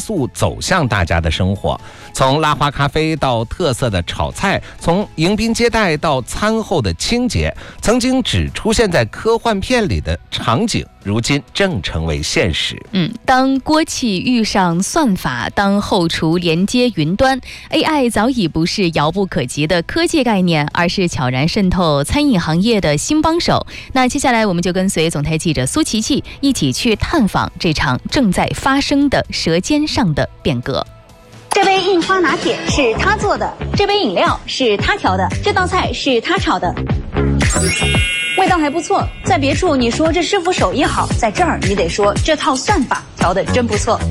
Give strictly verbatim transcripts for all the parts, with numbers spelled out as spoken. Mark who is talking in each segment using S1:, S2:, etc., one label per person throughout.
S1: 速走向大家的生活。从拉花咖啡到特色的炒菜，从迎宾接待到餐后的清洁，曾经只出现在科幻片里的场景，如今正成为现实。
S2: 嗯，当锅气遇上算法，当后厨连接云端， A I 早已不是遥不可及的科技概念，而是悄然渗透餐饮行业的新帮手。那接下来我们就跟随总台记者苏琪琪一起去探访这场正在发生的舌尖上的变革。
S3: 这杯印花拿铁是他做的，这杯饮料是他调的，这道菜是他炒的，味道还不错。在别处你说这师傅手艺好，在这儿你得说这套算法调得真不错。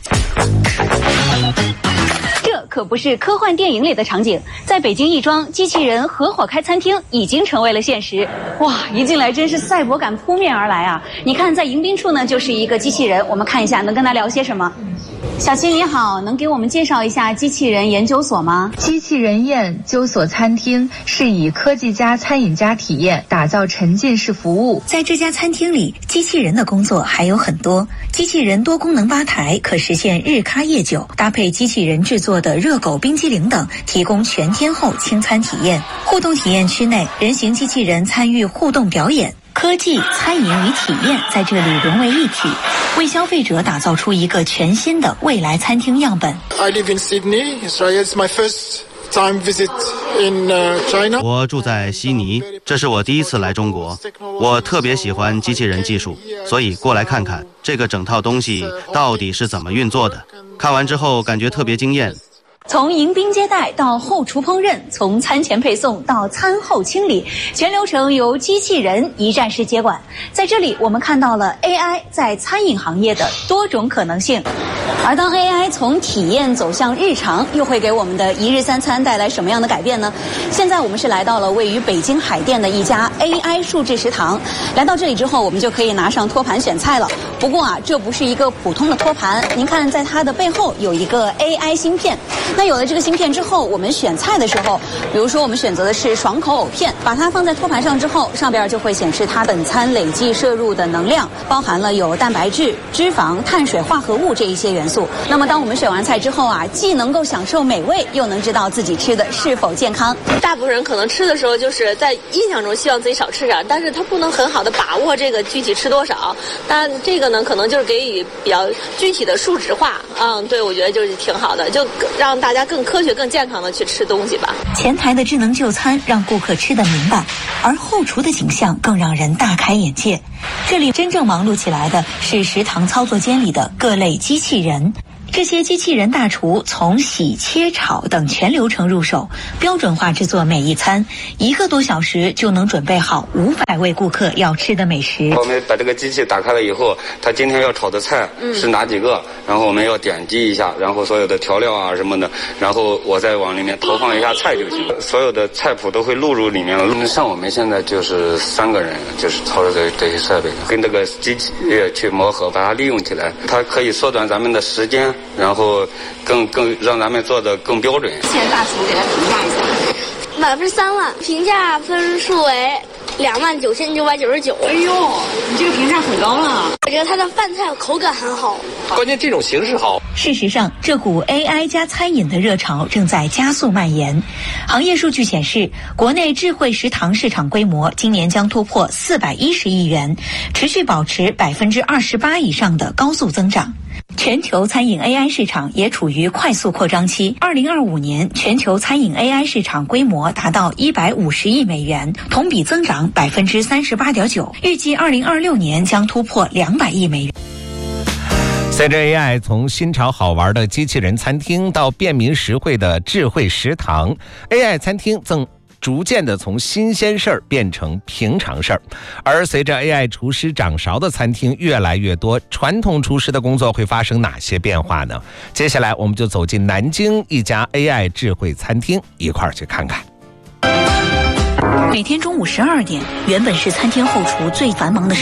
S3: 这可不是科幻电影里的场景，在北京亦庄，机器人合伙开餐厅已经成为了现实。哇，一进来真是赛博感扑面而来啊！你看，在迎宾处呢，就是一个机器人，我们看一下能跟他聊些什么。小齐你好，能给我们介绍一下机器人研究所吗？
S4: 机器人研究所餐厅是以科技加餐饮加体验打造沉浸式服务。
S5: 在这家餐厅里，机器人的工作还有很多。机器人多功能吧台可实现日咖夜酒，搭配机器人制作的热狗冰激凌等，提供全天候清餐体验。互动体验区内，人形机器人参与互动表演。科技、餐饮与体验在这里融为一体，为消费者打造出一个全新的未来餐厅样本。
S6: I live in Sydney, Australia. It's my first time visit in China.
S7: 我住在悉尼，这是我第一次来中国。我特别喜欢机器人技术，所以过来看看这个整套东西到底是怎么运作的。看完之后感觉特别惊艳。
S3: 从迎宾接待到后厨烹饪，从餐前配送到餐后清理，全流程由机器人一站式接管。在这里，我们看到了 A I 在餐饮行业的多种可能性。而当 A I 从体验走向日常，又会给我们的一日三餐带来什么样的改变呢？现在我们是来到了位于北京海淀的一家 A I 数字食堂。来到这里之后，我们就可以拿上托盘选菜了。不过啊，这不是一个普通的托盘，您看，在它的背后有一个 A I 芯片。那有了这个芯片之后，我们选菜的时候，比如说我们选择的是爽口藕片，把它放在托盘上之后，上边就会显示它本餐累计摄入的能量，包含了有蛋白质、脂肪、碳水化合物这一些元素。那么当我们选完菜之后啊，既能够享受美味，又能知道自己吃的是否健康。
S8: 大部分人可能吃的时候就是在印象中希望自己少吃点，但是他不能很好的把握这个具体吃多少。但这个呢，可能就是给予比较具体的数值化。嗯，对，我觉得就是挺好的，就让大家更科学、更健康的去吃东西吧。
S5: 前台的智能就餐让顾客吃得明白，而后厨的景象更让人大开眼界。这里真正忙碌起来的是食堂操作间里的各类机器人。这些机器人大厨从洗、切、炒等全流程入手，标准化制作每一餐，一个多小时就能准备好五百位顾客要吃的美食。
S9: 我们把这个机器打开了以后，它今天要炒的菜是哪几个，嗯、然后我们要点击一下，然后所有的调料啊什么的，然后我再往里面投放一下菜就行了。所有的菜谱都会录入里面了。像我们现在就是三个人，就是操作这这些设备，跟这个机器去磨合，把它利用起来，它可以缩短咱们的时间。然后更更让咱们做的更标准。
S3: 现在大厨给他评价一下，
S10: 满分三万，评价分数为两万九千九百九十九。
S3: 哎呦，你这个评价很高了。
S10: 我觉得它的饭菜口感很好，
S11: 关键这种形式好。
S5: 事实上，这股 A I 加餐饮的热潮正在加速蔓延。行业数据显示，国内智慧食堂市场规模今年将突破四百一十亿元，持续保持百分之二十八以上的高速增长。全球餐饮 A I 市场也处于快速扩张期。二零二五年，全球餐饮 A I 市场规模达到一百五十亿美元，同比增长百分之三十八点九。预计二零二六年将突破两百亿美元。
S1: 随着 A I 从新潮好玩的机器人餐厅到便民实惠的智慧食堂， A I 餐厅正逐渐的从新鲜事儿变成平常事儿。而随着 A I 厨师掌勺的餐厅越来越多，传统厨师的工作会发生哪些变化呢？接下来我们就走进南京一家 A I 智慧餐厅，一块儿去看看。
S5: 每天中午十二点，原本是餐厅后厨最繁忙的时段，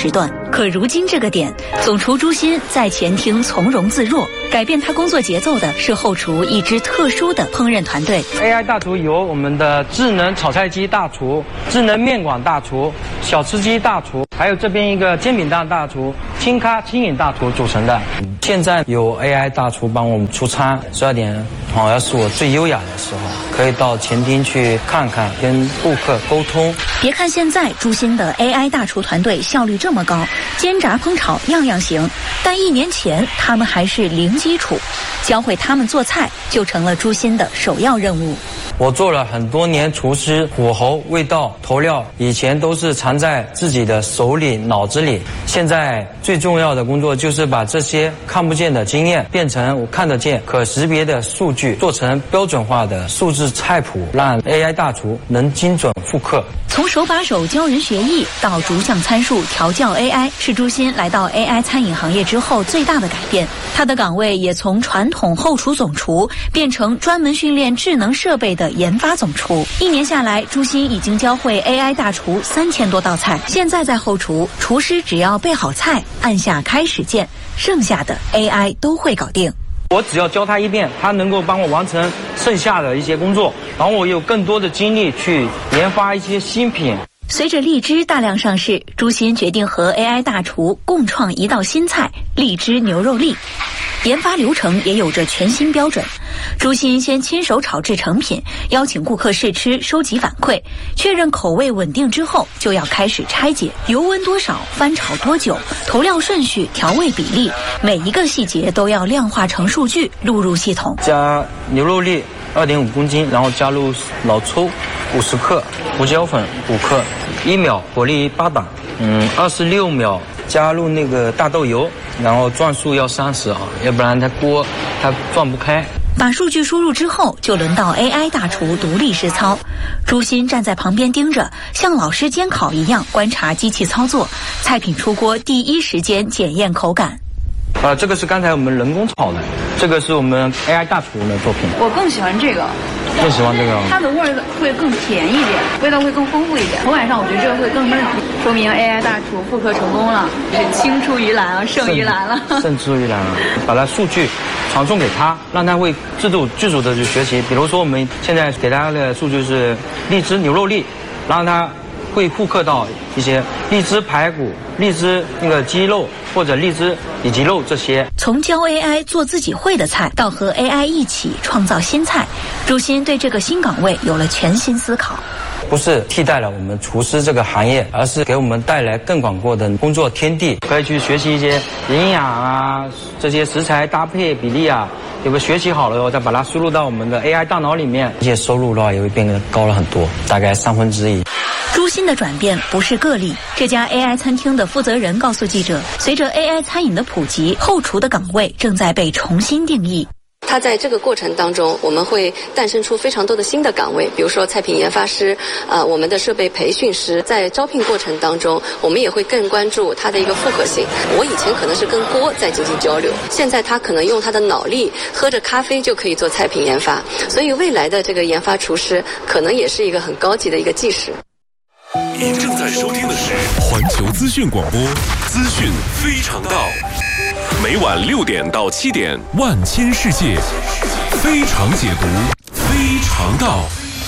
S3: 可如今这个点，总厨朱鑫在前厅从容自若。改变他工作节奏的是后厨一支特殊的烹饪团队。
S12: A I 大厨由我们的智能炒菜机大厨、智能面馆大厨、小吃机大厨，还有这边一个煎饼大大厨、轻咖轻饮大厨组成的。现在有 A I 大厨帮我们出餐，十二点好像是我最优雅的时候，可以到前厅去看看，跟顾客沟通。
S3: 别看现在朱鑫的 A I 大厨团队效率这么高，煎炸烹炒样样行，但一年前他们还是零基础，教会他们做菜就成了朱鑫的首要任务。
S12: 我做了很多年厨师，火候、味道、调料，以前都是藏在自己的手里、脑子里。现在最重要的工作就是把这些看不见的经验变成我看得见、可识别的数据，做成标准化的数字菜谱，让 A I 大厨能精准复刻。
S3: 从手把手教人学艺到逐项参数调教 A I， 是朱鑫来到 A I 餐饮行业之后最大的改变。他的岗位也从传统后厨总厨变成专门训练智能设备的研发总厨。一年下来，朱鑫已经教会 A I 大厨三千多道菜。现在在后厨，厨师只要备好菜，按下开始键，剩下的 A I 都会搞定。
S12: 我只要教他一遍，他能够帮我完成剩下的一些工作，然后我有更多的精力去研发一些新品。
S3: 随着荔枝大量上市，朱鑫决定和 A I 大厨共创一道新菜——荔枝牛肉粒。研发流程也有着全新标准。朱鑫先亲手炒制成品，邀请顾客试吃，收集反馈，确认口味稳定之后，就要开始拆解油温多少、翻炒多久、投料顺序、调味比例，每一个细节都要量化成数据录入系统。
S12: 加牛肉粒二点五公斤，然后加入老抽五十克、胡椒粉五克，一秒火力八档，嗯，二十六秒加入那个大豆油，然后转速要三十啊，要不然它锅它转不开。
S3: 把数据输入之后，就轮到 A I 大厨独立实操。朱鑫站在旁边盯着，像老师监考一样观察机器操作，菜品出锅第一时间检验口感。
S12: 啊，这个是刚才我们人工炒的，这个是我们 A I 大厨的作品。
S13: 我更喜欢这个，
S12: 更喜欢这个，
S13: 它的味儿会更甜一点，味道会更丰富一点。口感上，我觉得这个会更嫩，说明 A I 大厨复刻成功了，是青出于蓝啊，胜于蓝了。
S12: 胜出于蓝啊！把它数据传送给他，让他会自主自主的去学习。比如说，我们现在给他的数据是荔枝牛肉粒，让他会复刻到一些荔枝排骨、荔枝那个鸡肉或者荔枝里脊肉这些。
S3: 从教 A I 做自己会的菜，到和 A I 一起创造新菜，朱鑫对这个新岗位有了全新思考。
S12: 不是替代了我们厨师这个行业，而是给我们带来更广阔的工作天地，可以去学习一些营养啊，这些食材搭配比例啊，有个学习好了以后，再把它输入到我们的 A I 大脑里面，这些收入的话也会变得高了很多，大概三分之一。
S3: 朱鑫的转变不是个例，这家 A I 餐厅的负责人告诉记者，随着 A I 餐饮的普及，后厨的岗位正在被重新定义。
S14: 它在这个过程当中，我们会诞生出非常多的新的岗位，比如说菜品研发师，呃，我们的设备培训师。在招聘过程当中，我们也会更关注它的一个复合性。我以前可能是跟锅在进行交流，现在他可能用他的脑力，喝着咖啡就可以做菜品研发。所以未来的这个研发厨师，可能也是一个很高级的一个技师。
S15: 您正在收听的是环球资讯广播，资讯非常道。每晚六点到七点，万千世界非常解读，非常道。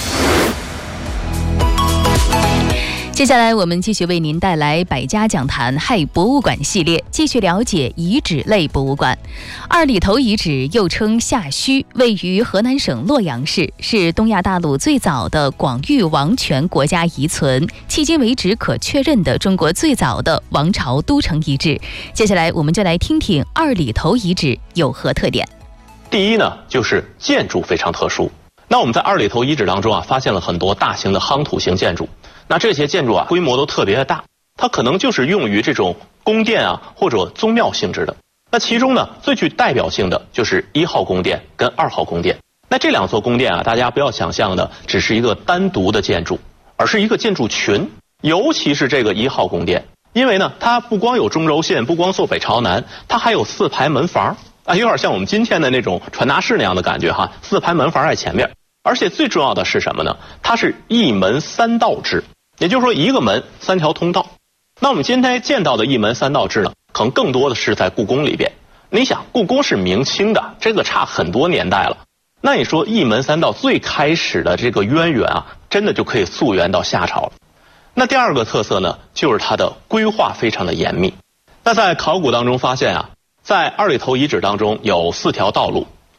S2: 接下来我们继续为您带来百家讲坛嗨博物馆系列，继续了解遗址类博物馆。二里头遗址又称下墟，位于河南省洛阳市，是东亚大陆最早的广域王权国家遗存，迄今为止可确认的中国最早的王朝都城遗址。接下来我们就来听听二里头遗址有何特点。
S16: 第一呢，就是建筑非常特殊。那我们在二里头遗址当中啊，发现了很多大型的夯土型建筑。那这些建筑啊，规模都特别的大，它可能就是用于这种宫殿啊或者宗庙性质的。那其中呢，最具代表性的就是一号宫殿跟二号宫殿。那这两座宫殿啊，大家不要想象的只是一个单独的建筑，而是一个建筑群。尤其是这个一号宫殿，因为呢，它不光有中轴线，不光坐北朝南，它还有四排门房啊，有点像我们今天的那种传达室那样的感觉哈，四排门房在前面。而且最重要的是什么呢？它是一门三道制。也就是说，一个门三条通道， 那我们今天见到的一门三道制呢，可能更多的是在故宫里边。你想，故宫是明清的，这个差很多年代了。那你说一门三道最开始的这个渊源啊，真的就可以溯源到夏朝了。那第二个特色呢，就是它的规划非常的严密。那在考古当中发现啊，在二里头遗址当中有四条道路，